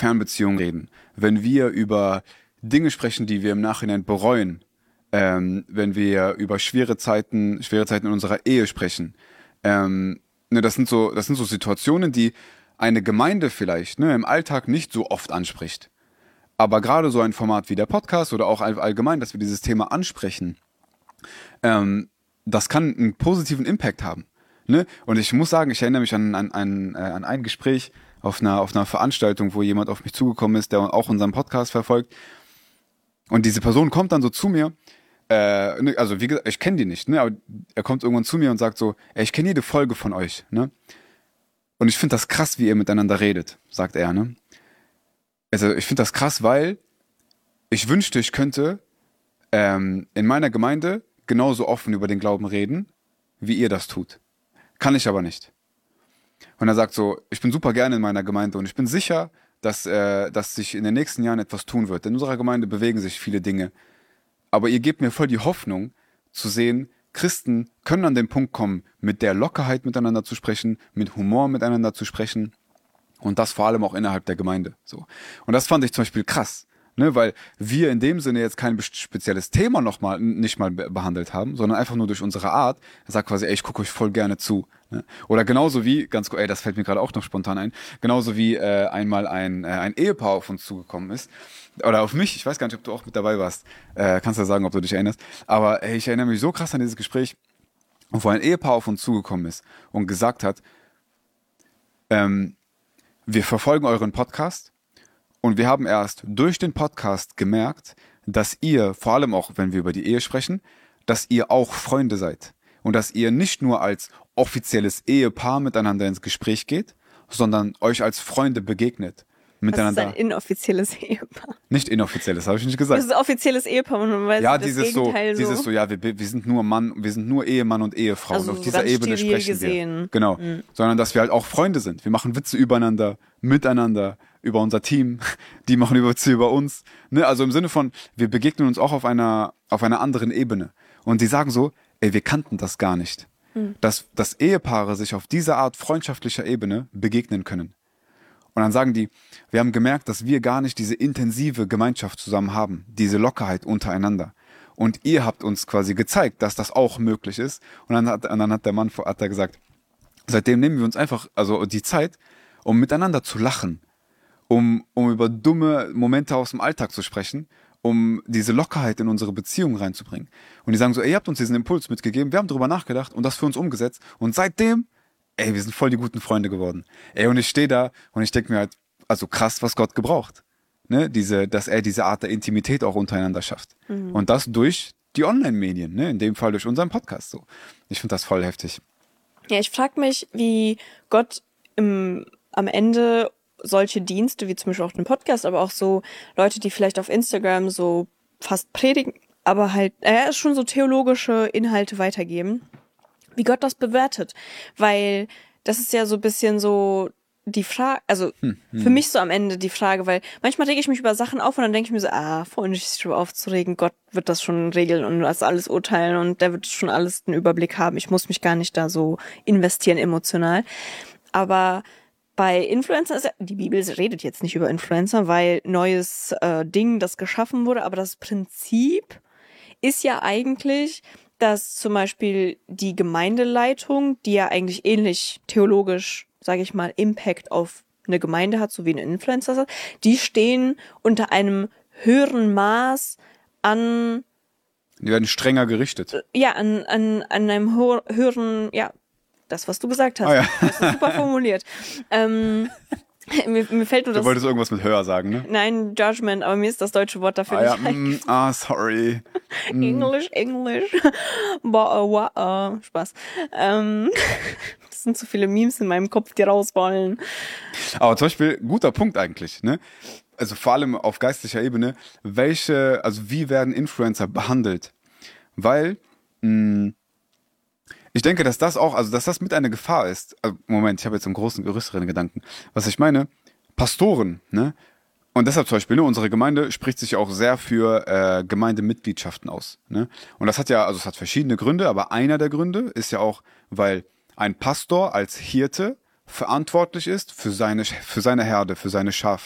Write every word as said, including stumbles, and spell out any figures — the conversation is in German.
Fernbeziehungen reden, wenn wir über Dinge sprechen, die wir im Nachhinein bereuen, ähm, wenn wir über schwere Zeiten, schwere Zeiten in unserer Ehe sprechen, ähm, ne, das sind so, das sind so Situationen, die eine Gemeinde vielleicht, ne, im Alltag nicht so oft anspricht. Aber gerade so ein Format wie der Podcast oder auch allgemein, dass wir dieses Thema ansprechen, ähm, das kann einen positiven Impact haben. Ne? Und ich muss sagen, ich erinnere mich an, an, an, äh, an ein Gespräch auf einer, auf einer Veranstaltung, wo jemand auf mich zugekommen ist, der auch unseren Podcast verfolgt. Und diese Person kommt dann so zu mir, äh, ne, also wie gesagt, ich kenne die nicht, ne? Aber er kommt irgendwann zu mir und sagt so, ey, ich kenne jede Folge von euch. Ne? Und ich finde das krass, wie ihr miteinander redet, sagt er. Ne? Also ich finde das krass, weil ich wünschte, ich könnte ähm, in meiner Gemeinde genauso offen über den Glauben reden, wie ihr das tut. Kann ich aber nicht. Und er sagt so, ich bin super gerne in meiner Gemeinde und ich bin sicher, dass, äh, dass sich in den nächsten Jahren etwas tun wird. In unserer Gemeinde bewegen sich viele Dinge. Aber ihr gebt mir voll die Hoffnung zu sehen, Christen können an den Punkt kommen, mit der Lockerheit miteinander zu sprechen, mit Humor miteinander zu sprechen und das vor allem auch innerhalb der Gemeinde. So. Und das fand ich zum Beispiel krass. Ne, weil wir in dem Sinne jetzt kein spezielles Thema noch mal, nicht mal behandelt haben, sondern einfach nur durch unsere Art. Er sagt quasi, ey, ich gucke euch voll gerne zu. Ne? Oder genauso wie, ganz ey, das fällt mir gerade auch noch spontan ein, genauso wie äh, einmal ein, äh, ein Ehepaar auf uns zugekommen ist. Oder auf mich, ich weiß gar nicht, ob du auch mit dabei warst. Äh, kannst ja sagen, ob du dich erinnerst. Aber ey, ich erinnere mich so krass an dieses Gespräch, wo ein Ehepaar auf uns zugekommen ist und gesagt hat, ähm, wir verfolgen euren Podcast. Und wir haben erst durch den Podcast gemerkt, dass ihr, vor allem auch wenn wir über die Ehe sprechen, dass ihr auch Freunde seid. Und dass ihr nicht nur als offizielles Ehepaar miteinander ins Gespräch geht, sondern euch als Freunde begegnet. Miteinander. Das ist ein inoffizielles Ehepaar. Nicht inoffizielles, habe ich nicht gesagt. Das ist ein offizielles Ehepaar, man weiß ja, das dieses so, Gegenteil so. dieses so, ja, wir, wir sind nur Mann, wir sind nur Ehemann und Ehefrau. Also und auf so dieser Ebene steril sprechen gesehen. wir. Genau. Mhm. Sondern dass wir halt auch Freunde sind. Wir machen Witze übereinander, miteinander, über unser Team. Die machen Witze über uns. Ne? Also im Sinne von, wir begegnen uns auch auf einer, auf einer anderen Ebene. Und die sagen so, ey, wir kannten das gar nicht. Mhm. Dass, dass Ehepaare sich auf dieser Art freundschaftlicher Ebene begegnen können. Und dann sagen die, wir haben gemerkt, dass wir gar nicht diese intensive Gemeinschaft zusammen haben, diese Lockerheit untereinander. Und ihr habt uns quasi gezeigt, dass das auch möglich ist. Und dann hat, und dann hat der Mann hat er gesagt, seitdem nehmen wir uns einfach also die Zeit, um miteinander zu lachen, um, um über dumme Momente aus dem Alltag zu sprechen, um diese Lockerheit in unsere Beziehung reinzubringen. Und die sagen so, ey, ihr habt uns diesen Impuls mitgegeben, wir haben drüber nachgedacht und das für uns umgesetzt. Und seitdem ey, wir sind voll die guten Freunde geworden. Ey, und ich stehe da und ich denke mir halt, also krass, was Gott gebraucht. Ne? Diese, dass er diese Art der Intimität auch untereinander schafft. Mhm. Und das durch die Online-Medien, ne? In dem Fall durch unseren Podcast. So. Ich finde das voll heftig. Ja, ich frage mich, wie Gott im, am Ende solche Dienste, wie zum Beispiel auch den Podcast, aber auch so Leute, die vielleicht auf Instagram so fast predigen, aber halt, er äh, schon so theologische Inhalte weitergeben, wie Gott das bewertet, weil das ist ja so ein bisschen so die Frage, also hm, hm. für mich so am Ende die Frage, weil manchmal rege ich mich über Sachen auf und dann denke ich mir so, ah, voll nicht sich drüber aufzuregen, Gott wird das schon regeln und das alles urteilen und der wird schon alles einen Überblick haben, ich muss mich gar nicht da so investieren emotional, aber bei Influencern, ist ja, die Bibel redet jetzt nicht über Influencer, weil neues äh, Ding, das geschaffen wurde, aber das Prinzip ist ja eigentlich, dass zum Beispiel die Gemeindeleitung, die ja eigentlich ähnlich theologisch, sage ich mal, Impact auf eine Gemeinde hat, so wie ein Influencer hat, die stehen unter einem höheren Maß an... Die werden strenger gerichtet. Ja, an, an, an einem ho- höheren, ja, das, was du gesagt hast. Oh ja. Das ist super formuliert. ähm... Mir, mir fällt nur das. Du wolltest irgendwas mit höher sagen, ne? Nein, Judgment, aber mir ist das deutsche Wort dafür ah, nicht ja, mm, Ah, sorry. Englisch, Englisch. Boah, wow, Spaß. Ähm, das sind zu viele Memes in meinem Kopf, die raus wollen. Aber zum Beispiel, guter Punkt eigentlich, ne? Also vor allem auf geistlicher Ebene, welche, also wie werden Influencer behandelt? Weil, mh, ich denke, dass das auch, also dass das mit einer Gefahr ist. Also, Moment, ich habe jetzt einen großen, größeren Gedanken. Was ich meine, Pastoren, ne? Und deshalb zum Beispiel, ne, unsere Gemeinde spricht sich ja auch sehr für äh, Gemeindemitgliedschaften aus. Ne? Und das hat ja, also es hat verschiedene Gründe, aber einer der Gründe ist ja auch, weil ein Pastor als Hirte verantwortlich ist für seine, für seine Herde, für seine Schafe.